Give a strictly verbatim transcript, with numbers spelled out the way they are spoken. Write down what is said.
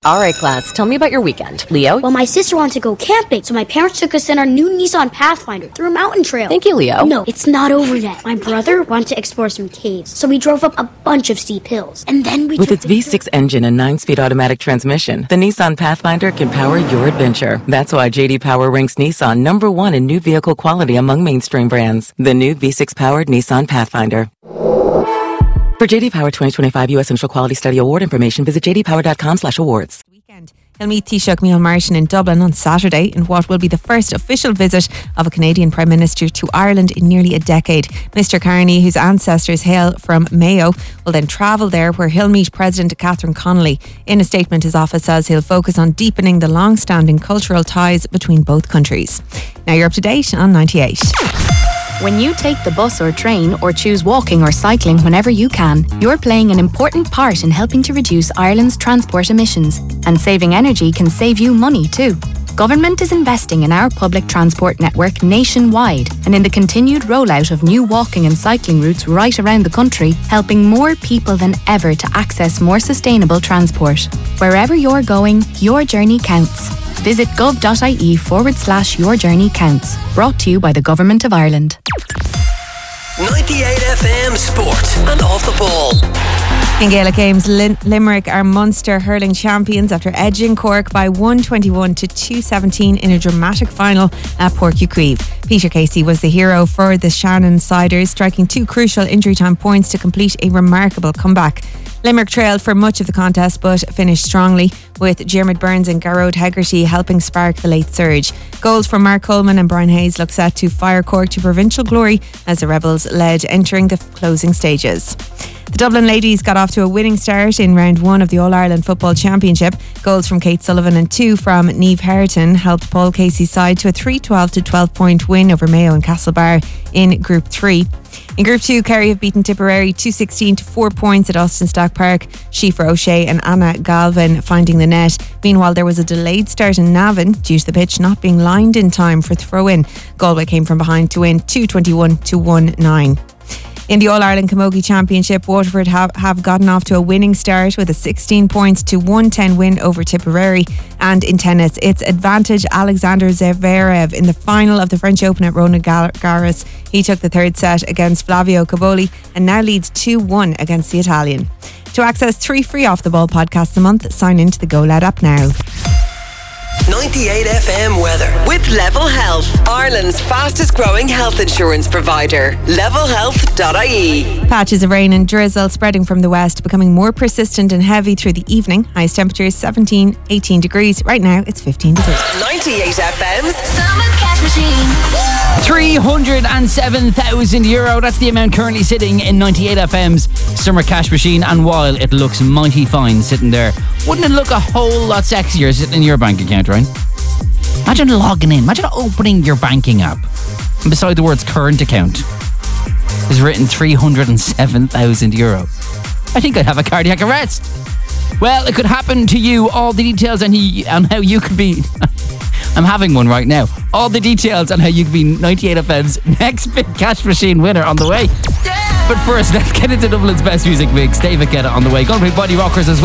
All right, class, tell me about your weekend. Leo? Well, my sister wanted to go camping, so my parents took us in our new Nissan Pathfinder through a mountain trail. Thank you, Leo. No, it's not over yet. My brother wanted to explore some caves, so we drove up a bunch of steep hills. And then we With its V six engine and nine-speed automatic transmission, the Nissan Pathfinder can power your adventure. That's why J D Power ranks Nissan number one in new vehicle quality among mainstream brands. The new V six-powered Nissan Pathfinder. For J D Power twenty twenty-five U S Initial Quality Study Award information, visit j d power dot com slash awards. Weekend. He'll meet Taoiseach Micheál Martin in Dublin on Saturday in what will be the first official visit of a Canadian Prime Minister to Ireland in nearly a decade. Mister Carney, whose ancestors hail from Mayo, will then travel there where he'll meet President Catherine Connolly. In a statement, his office says he'll focus on deepening the long-standing cultural ties between both countries. Now you're up to date on ninety-eight. When you take the bus or train or choose walking or cycling whenever you can, you're playing an important part in helping to reduce Ireland's transport emissions. And saving energy can save you money too. Government is investing in our public transport network nationwide and in the continued rollout of new walking and cycling routes right around the country, helping more people than ever to access more sustainable transport. Wherever you're going, your journey counts. Visit gov.ie forward slash your journey counts. Brought to you by the Government of Ireland. ninety-eight F M Sport and Off the Ball. In Gaelic games, Lin- Limerick are Munster hurling champions after edging Cork by one twenty-one to two seventeen in a dramatic final at Páirc Uí Chaoimh. Peter Casey was the hero for the Shannon Siders, striking two crucial injury time points to complete a remarkable comeback. Limerick trailed for much of the contest but finished strongly, with Diarmaid Burns and Garrod Hegarty helping spark the late surge. Goals from Mark Coleman and Brian Hayes look set to fire Cork to provincial glory as the Rebels led entering the closing stages. The Dublin ladies got off to a winning start in round one of the All-Ireland Football Championship. Goals from Kate Sullivan and two from Niamh Herriton helped Paul Casey's side to a three twelve to twelve point win over Mayo and Castlebar in Group three. In Group two, Kerry have beaten Tipperary two sixteen to four points at Austin Stack Park. Síofra O'Shea and Anna Galvin finding the net. Meanwhile, there was a delayed start in Navan due to the pitch not being lined in time for throw-in. Galway came from behind to win two twenty-one to one nine. In the All-Ireland Camogie Championship, Waterford have, have gotten off to a winning start with a sixteen points to one ten win over Tipperary. And in tennis, it's advantage Alexander Zverev in the final of the French Open at Roland Garros. He took the third set against Flavio Cavoli and now leads two one against the Italian. To access three free Off the Ball podcasts a month, sign into the Go Loud app now. ninety-eight F M weather with Level Health, Ireland's fastest growing health insurance provider. level health dot I E. Patches of rain and drizzle spreading from the west, becoming more persistent and heavy through the evening. Highest temperatures seventeen, eighteen degrees. Right now it's fifteen degrees. ninety-eight F M's Summer Cash Machine. three hundred seven thousand euro. That's the amount currently sitting in ninety-eight F M's Summer Cash Machine. And while it looks mighty fine sitting there, wouldn't it look a whole lot sexier sitting in your bank account, right? Imagine logging in. Imagine opening your banking app, and beside the words current account is written three hundred seven thousand euro. I think I'd have a cardiac arrest. Well, it could happen to you. All the details on, he, on how you could be... I'm having one right now. All the details on how you could be ninety-eight F M's next big cash machine winner on the way. But first, let's get into Dublin's best music mix. David Guetta on the way. Gonna be Body Rockers as well.